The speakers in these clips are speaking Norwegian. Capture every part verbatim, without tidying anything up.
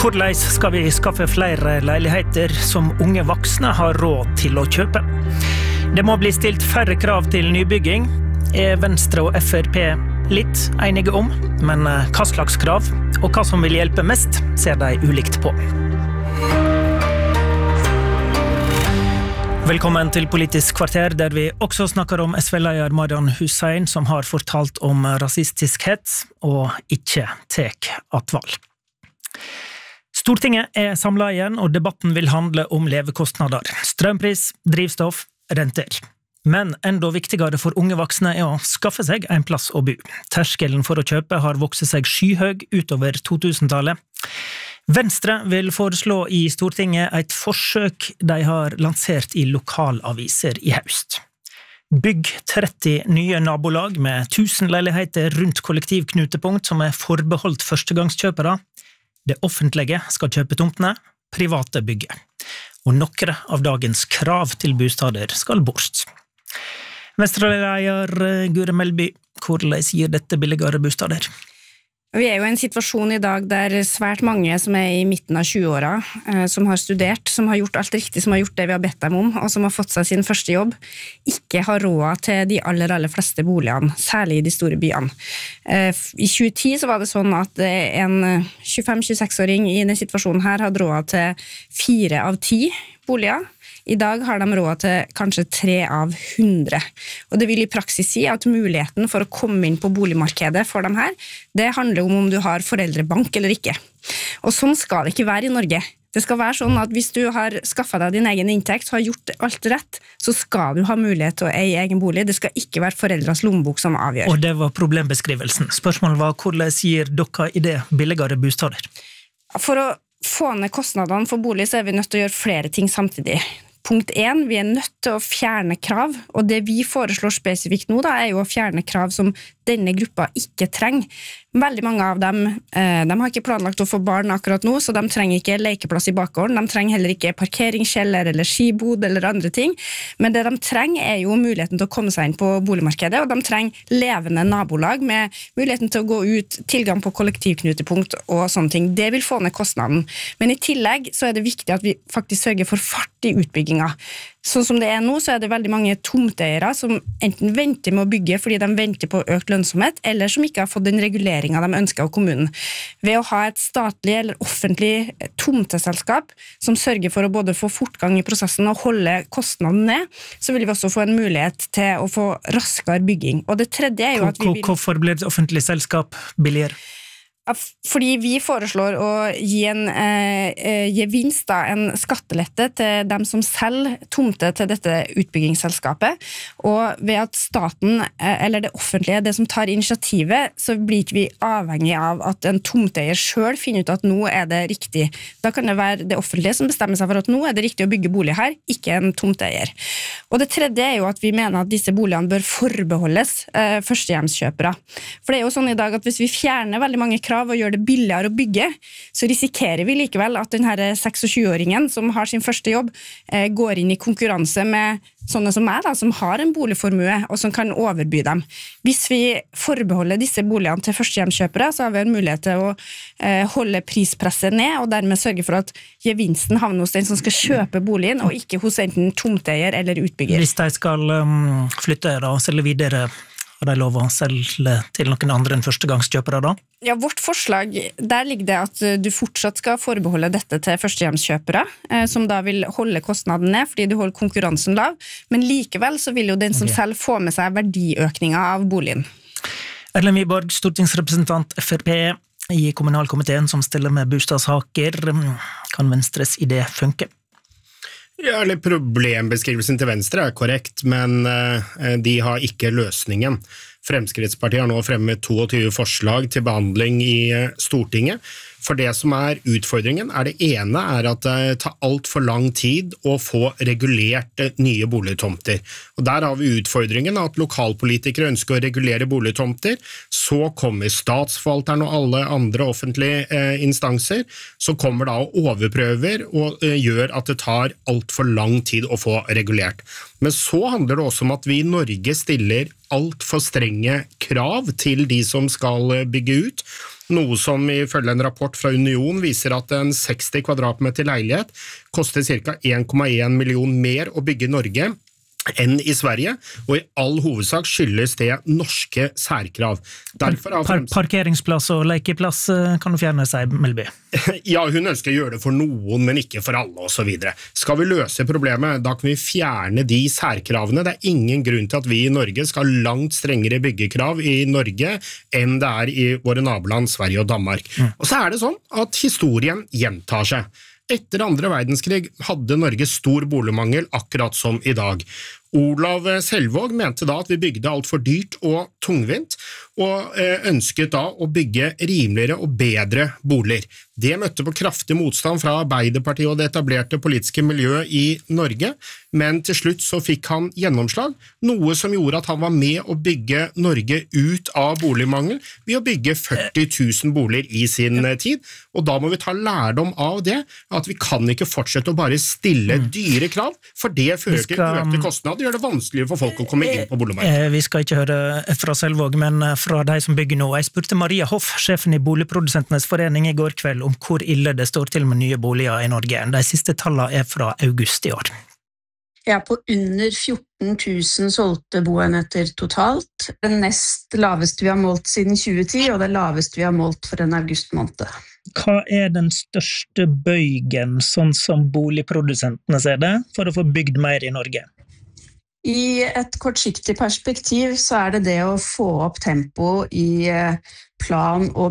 Hvordan skal vi skaffe flere leiligheter som unge voksne har råd til å kjøpe? Det må bli stilt færre krav til nybygging, er Venstre og F R P litt enige om, men hva slags krav og hva som vil hjelpe mest, ser de ulikt på. Velkommen til Politisk kvarter, der vi også snakker om S V-leder Marian Hussein, som har fortalt om rasistisk hets og ikke tek atval. Stortinget er samlet igjen, og debatten vil handle om levekostnader, strømpris, drivstoff, renter. Men enda viktigere for unge voksne er å skaffe seg en plass å bo. Terskelen for å kjøpe har vokset seg skyhøg utover to tusen-tallet. Venstre vil foreslå i Stortinget et forsøk de har lansert i lokalaviser i høst. Bygg tretti nye nabolag med tusen leiligheter rundt kollektivknutepunkt som er forbeholdt førstegangskjøpere. Det offentlige skal kjøpe tomtene, private bygge. Og noen av dagens krav til bostader skal bort. Venstre-leder Guri Melby, hvordan gir dette billigere bostader? Vi er jo i en situasjon i dag der svært mange som er i midten av tjue-åra, eh, som har studert, som har gjort alt riktig, som har gjort det vi har bedt dem om, og som har fått seg sin første jobb, ikke har råd til de aller, aller fleste boligene, særlig i de store byene. Eh, I tjue ti så var det sånn at en tjuefem til tjueseks-åring i denne situasjonen her hadde råd til fire av ti boliger. I dag har de råd til kanskje tre av hundre. Og det vil i praksis si at muligheten for å komme inn på boligmarkedet for dem her, det handler om om du har foreldrebank eller ikke. Og sånn skal det ikke være i Norge. Det skal være sånn at hvis du har skaffet deg din egen inntekt, har gjort alt rett, så skal du ha mulighet til å eie egen bolig. Det skal ikke være foreldres lommebok som avgjør. Og det var problembeskrivelsen. Spørsmålet var hvordan gir dere i det billigere bostader? For å få ned kostnadene for bolig, så er vi nødt til å gjøre flere ting samtidig. Punkt én, vi er nødt til å fjerne krav, og det vi foreslår spesifikt nå da, er jo å fjerne krav som denne gruppa ikke trenger. Veldig mange av dem, eh, de har ikke planlagt å få barn akkurat nå, så de trenger ikke lekeplass i bakgården, de trenger heller ikke parkeringskjeller eller skibod eller andre ting, men det de trenger er jo muligheten til å komme seg inn på boligmarkedet, og de trenger levende nabolag med muligheten til å gå ut, tilgang på kollektivknutepunkt og sånne ting. Det vil få ned kostnaden. Men i tillegg så er det viktig at vi faktisk sørger for fart i utbygginga. Sånn som det er nå, så er det veldig mange tomteeiere som enten venter med å bygge fordi de venter på økt lønnsomhet, eller som ikke har fått den reguleringen de ønsker av kommunen. Ved å ha et statlig eller offentlig tomteselskap som sørger for å både få fortgang i prosessen og holde kostnaden ned, så vil vi også få en mulighet til å få raskere bygging. Og det tredje er jo at vi vil... Hvorfor blir det offentlig selskap billigere? Fordi vi foreslår å gi en eh, gevinst, da, en skattelette til dem som selger tomte til dette utbyggingsselskapet, og ved at staten, eh, eller det offentlige, det som tar initiativet, så blir vi avhengig av at en tomteeier selv finner ut at nå er det riktig. Da kan det være det offentlige som bestemmer seg for at nå er det riktig å bygge bolig her, ikke en tomteeier. Og det tredje er jo at vi mener at disse boligene bør forbeholdes eh, førstehjemskjøpere. For det er jo sånn i dag at hvis vi fjerner veldig mange krav og gjør det billigere å bygge, så risikerer vi likevel at denne tjueseks-åringen som har sin første jobb, eh, går inn i konkurranse med sånne som meg, da, som har en boligformue og som kan overby dem. Hvis vi forbeholder disse boligene til førstehjemskjøpere, så har vi en mulighet til å eh, holde prispresset ned, og dermed sørge for at gevinsten havner hos den som skal kjøpe boligen, og ikke hos enten tomteeier eller utbygger. Hvis de skal um, flytte og selge videre, har de lov å selge til noen andre enn førstegangskjøpere da? Ja, vårt forslag, der ligger det at du fortsatt skal forbeholde dette til førstehjemskjøpere, eh, som da vil holde kostnaden ned, fordi du holder konkurransen lav, men likevel så vil jo den som okay. selv få med seg verdiøkninga av boligen. Erlend Wiborg, stortingsrepresentant F R P i kommunalkomiteen som stiller med bostadssaker. Kan Venstres idé funke? Ja, eller problembeskrivelsen til Venstre er korrekt, men uh, de har ikke løsningen. Fremskrittspartiet har nå fremmet tjueto forslag til behandling i uh, Stortinget. For det som er utfordringen er det ene er at det tar alt for lang tid å få regulert nye boligtomter. Og der har vi utfordringen at lokalpolitikere ønsker å regulere boligtomter, så kommer statsforvalteren og alle andre offentlige eh, instanser, så kommer da og overprøver og eh, gjør at det tar alt for lang tid å få regulert. Men så handler det også om at vi i Norge stiller alt for strenge krav til de som skal bygge ut, noe som ifølge en rapport fra Union viser at en seksti kvadratmeter leilighet koster ca. en komma en million mer å bygge i Norge enn i Sverige, og i all hovedsak skyldes det norske særkrav. Derfor har Par Fremskrittspartiet... Parkeringsplass og lekeplass kan du fjerne seg, Melby. Ja, hun ønsker å gjøre det for noen, men ikke for alle, og så videre. Skal vi løse problemet, da kan vi fjerne de særkravene. Det er ingen grunn til at vi i Norge skal ha langt strengere byggekrav i Norge enn det er i våre naboland Sverige og Danmark. Mm. Og så er det sånn at historien gjentar seg. Etter andre verdenskrig hadde Norge stor boligmangel, akkurat som i dag. Olav Selvåg mente da at vi bygde alt for dyrt og tungvint, og ønsket da å bygge rimeligere og bedre boliger. Det møtte på kraftig motstand fra Arbeiderpartiet og det etablerte politiske miljøet i Norge, men til slutt så fikk han gjennomslag, noe som gjorde at han var med å bygge Norge ut av boligmangel ved å bygge førti tusen boliger i sin tid, og da må vi ta lærdom av det, at vi kan ikke fortsette å bare stille dyre krav, for det fører til økte kostnader, gjør det vanskeligere for folk å komme inn på boligmarkedet. Vi skal ikke høre fra Selvåg, men fra de som bygger nå. Jeg spurte Maria Hoff, sjefen i Boligprodusentenes forening i går kveld, om hvor ille det står til med nye boliger i Norge. De siste tallene er fra august i år. Ja, på under fjorten tusen solgte boenheter totalt. Det nest laveste vi har målt siden tjue ti, og det laveste vi har målt for en augustmåned. Hva er den største bøygen, sånn som boligprodusentene ser det, for å få bygd mer i Norge? I et kortsiktig perspektiv så er det det å få opp tempo i plan- og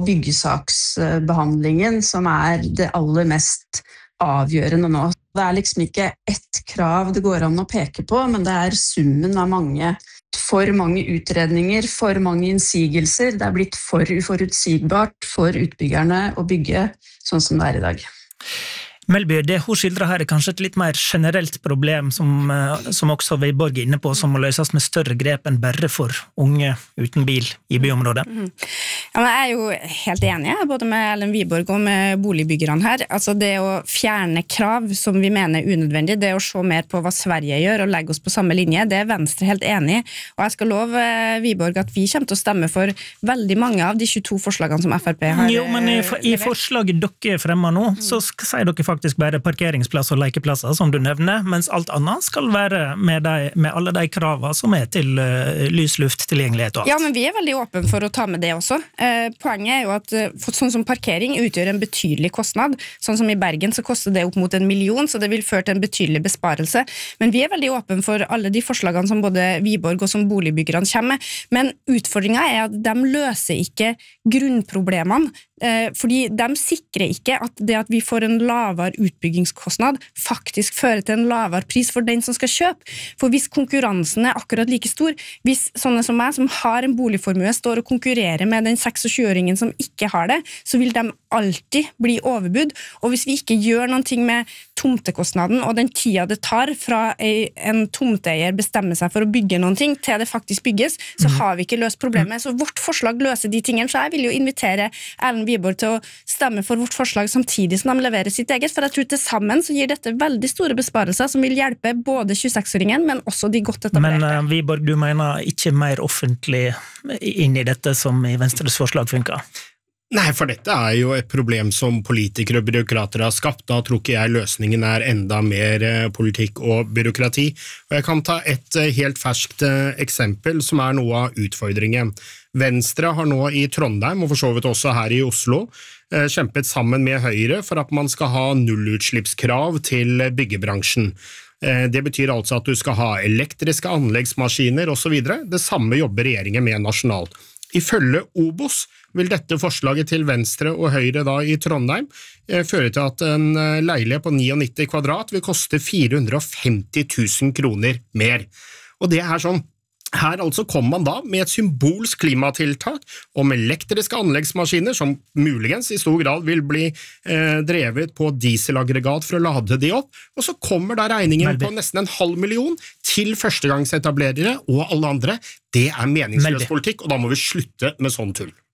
byggesaksbehandlingen som er det aller mest avgjørende nå. Det er liksom ikke ett krav det går an å peke på, men det er summen av mange, for mange utredninger, for mange innsigelser. Det er blitt for uforutsigbart for utbyggerne å bygge sånn som det er i dag. Melby, det hun skildrer her er kanskje et litt mer generelt problem som, som også Wiborg er inne på, som må løses med større grep enn bare for unge uten bil i byområdet. Mm. Ja, men jeg er jo helt enig, både med Ellen Wiborg og med boligbyggerne her. Altså det å fjerne krav som vi mener er unødvendig, det å se mer på hva Sverige gjør og legge oss på samme linje, det er Venstre helt enig i. Og jeg skal love Wiborg at vi kommer til å stemme for veldig mange av de tjueto forslagene som F R P har. Jo, men i, i forslaget dere fremmer nå, så sier dere faktisk bare parkeringsplass og lekeplasser, som du nevner, mens alt annet skal være med, de, med alle de kravene som er til uh, lys, luft, tilgjengelighet og alt. Ja, men vi er veldig åpne for å ta med det også. Eh, poenget er jo at uh, sånn som parkering utgjør en betydelig kostnad. Sånn som i Bergen så koster det opp mot en million, så det vil føre til en betydelig besparelse. Men vi er veldig åpne for alle de forslagene som både Wiborg og som boligbyggerne kommer med. Men utfordringen er at de løser ikke grunnproblemene, eh, fordi de sikrer ikke at det at vi får en lavere utbyggingskostnad faktisk fører til en lavere pris for den som skal kjøpe. For hvis konkurransen er akkurat like stor, hvis sånne som meg, som har en boligformue, står og konkurrerer med den seksogtjue-åringen som ikke har det, så vil de alltid bli overbud. Og hvis vi ikke gjør noen ting med tomtekostnaden og den tida det tar fra en tomteeier bestemmer seg for å bygge noen ting til det faktisk bygges, så har vi ikke løst problemet. Så vårt forslag løser de tingene, så jeg vil jo invitere Ellen Wiborg til å stemme for vårt forslag samtidig som de leverer sitt eget, for jeg tror til sammen så gir dette veldig store besparelser som vil hjelpe både tjueseks-åringen, men også de godt etablerte. Men uh, Wiborg, du mener ikke mer offentlig inn i dette som i Venstres forslag funker? Nei, for dette er jo et problem som politikere og byråkrater har skapt. Da tror ikke jeg løsningen er enda mer politikk og byråkrati. Og jeg kan ta et helt ferskt eksempel som er noe av utfordringen. Venstre har nå i Trondheim, og for så vidt også her i Oslo, kjempet sammen med Høyre for at man skal ha nullutslippskrav til byggebransjen. Det betyr altså at du skal ha elektriske anleggsmaskiner og så videre. Det samme jobber regjeringen med nasjonalt. Ifølge Obos vil dette forslaget til Venstre og Høyre da i Trondheim føre til at en leilighet på nittini kvadrat vil koste fire hundre og femti tusen kroner mer. Og det er sånn, her altså kommer man da med et symbolsk klimatiltak om elektriske anleggsmaskiner som muligens i stor grad vil bli eh, drevet på dieselaggregat for å lade de opp, og så kommer da regningen Melby. På nesten en halv million til førstegangsetablerere og alle andre. Det er meningsløs politikk, og da må vi slutte med sånn tull.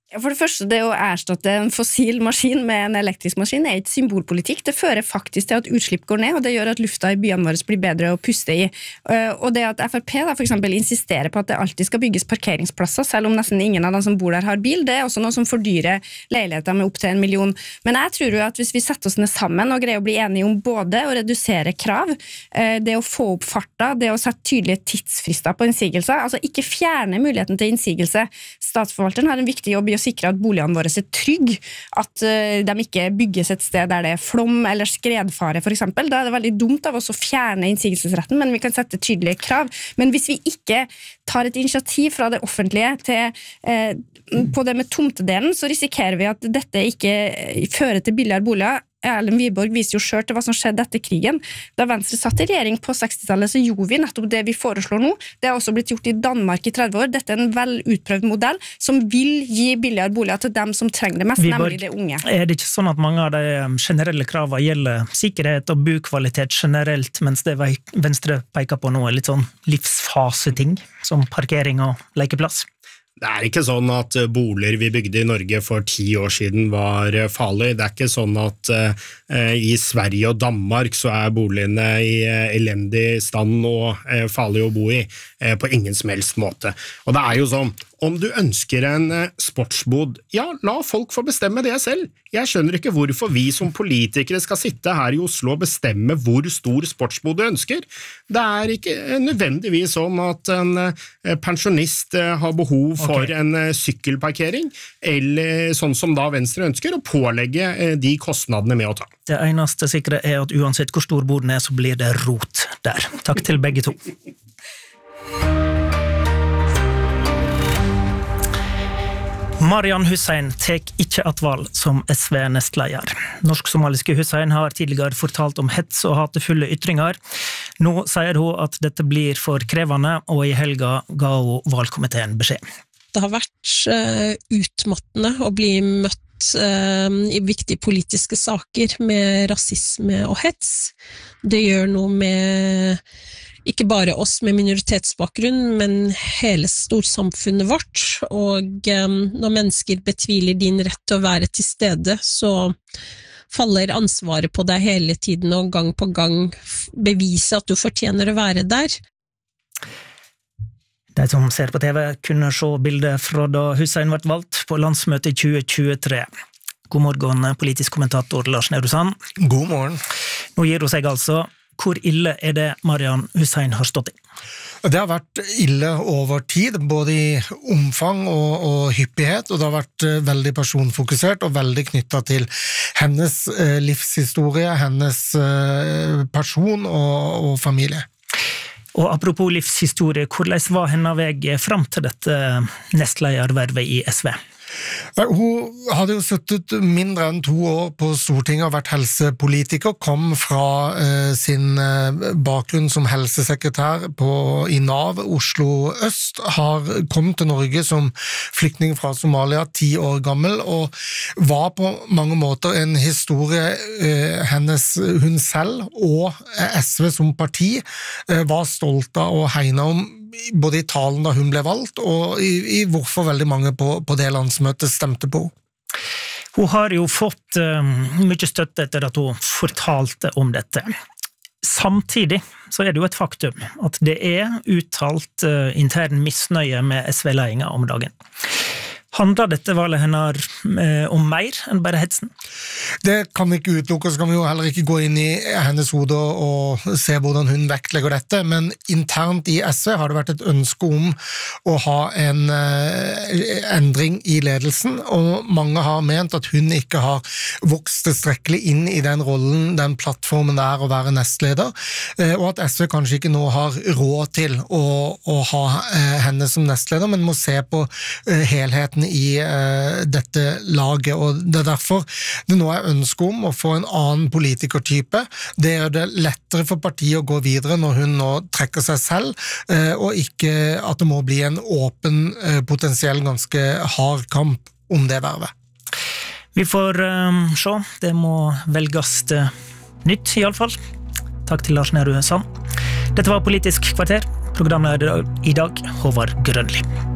For det første, det å erstatte en fossil maskin med en elektrisk maskin er ikke symbolpolitikk. Det fører faktisk til at utslipp går ned, og det gjør at lufta i byene våre blir bedre å puste i. Og det at F R P da, for eksempel insisterer på at det alltid skal bygges parkeringsplasser, selv om nesten ingen av dem som bor der har bil, det er også noe som fordyrer leiligheter med opp til en million. Men jeg tror jo at hvis vi setter oss ned sammen og greier å bli enige om både å redusere krav, det å få opp farta, det å sette tydelige tidsfrister på innsigelser, altså ikke fjerne muligheten til innsigelse. Statsforvalteren har en viktig jobb i å sikre at boligene våre er trygge, at uh, de ikke bygges et sted der det er flom eller skredfare for eksempel. Da er det veldig dumt av oss å fjerne innsigelsesretten, men vi kan sette tydelige krav. Men hvis vi ikke tar et initiativ fra det offentlige til, uh, på det med tomtedelen, så risikerer vi at dette ikke fører til billigere boliger. Erlend Wiborg viser jo selv til hva som skjedde etter krigen. Da Venstre satt i regjering på sekstitallet, så gjorde vi nettopp det vi foreslår nå. Det har også blitt gjort i Danmark i tretti år. Dette er en vel utprøvd modell som vil gi billigere boliger til dem som trenger det mest, Wiborg, nemlig det unge. Er det ikke sånn at mange av de generelle kravene gjelder sikkerhet og bykvalitet generelt, mens det Venstre peker på nå er litt sånn livsfaseting, som parkering og lekeplass? Det er ikke sånn at boliger vi bygde i Norge for ti år siden var farlig. Det er ikke sånn at uh, i Sverige og Danmark så er boligene i uh, elendig stand og uh, farlig å bo i uh, på ingen som helst måte. Og det er jo sånn, om du ønsker en uh, sportsbod, ja, la folk få bestemme det selv. Jeg skjønner ikke hvorfor vi som politikere skal sitte her i Oslo og bestemme hvor stor sportsbod du ønsker. Det er ikke nødvendigvis sånn at en uh, pensjonist uh, har behov for for en uh, sykkelparkering, eller sånn som da Venstre ønsker, å pålegge uh, de kostnadene med å ta. Det eneste sikre er at uansett hvor stor boden er, så blir det rot der. Takk til begge to. Marian Hussein tek ikke atval som S V-nestleder. Norsk-somaliske Hussein har tidligere fortalt om hets og hatefulle ytringer. Nå sier hun at dette blir for krevende, og i helga ga hun valgkomiteen beskjed. Det har vært uh, utmattende å bli møtt uh, i viktige politiske saker med rasisme og hets. Det gjør noe med ikke bare oss med minoritetsbakgrunn, men hele storsamfunnet vårt. Og um, når mennesker betviler din rett til å være til stede, så faller ansvaret på deg hele tiden og gang på gang bevise at du fortjener å være der. De som ser på T V kunne se bildet fra da Hussein ble valgt på landsmøtet i tjue tjuetre. God morgen, politisk kommentator Lars Nehru Sand. God morgen. Nå gir hun seg altså. Hvor ille er det Marian Hussein har stått i? Det har vært ille over tid, både i omfang og, og hyppighet, og det har vært veldig personfokusert og veldig knyttet til hennes eh, livshistorie, hennes eh, person og, og familie. Og apropos livshistorie, hvordan var hennes vei fram til dette nestledervervet i S V? Hun hadde jo suttet mindre enn to år på Stortinget og vært helsepolitiker, kom fra eh, sin bakgrunn som helsesekretær på, i Nav, Oslo Øst, har kommet til Norge som flyktning fra Somalia, ti år gammel, og var på mange måter en historie eh, hennes, hun selv og S V som parti eh, var stolt av og hegnet om, både i talen da hun ble valgt, og i, i hvorfor veldig mange på, på det landsmøtet stemte på. Hun har jo fått uh, mye støtte etter at hun fortalte om dette. Samtidig så er det jo et faktum at det er uttalt uh, intern misnøye med S V-ledelsen om dagen. Handler dette valget hennes eh, om mer enn bare hetsen? Det kan vi ikke utelukke, så kan vi jo heller ikke gå inn i hennes hode og se hvordan hun vektlegger dette, men internt i S V har det vært et ønske om å ha en eh, endring i ledelsen, og mange har ment at hun ikke har vokst tilstrekkelig inn i den rollen, den plattformen det er å være nestleder, eh, og at S V kanskje ikke nå har råd til å, å ha eh, henne som nestleder, men må se på eh, helheten i uh, dette laget, og det er derfor det nå er ønske om å få en annen politikertype. Det gjør det lettere for partiet å gå videre når hun nå trekker seg selv, uh, og ikke at det må bli en åpen, uh, potensiell ganske hard kamp om det vervet. Vi får um, se, det må velges uh, nytt i alle fall. Takk til Lars Nehru Sand. Dette var Politisk kvarter. Programleder i dag, Håvard Grønli.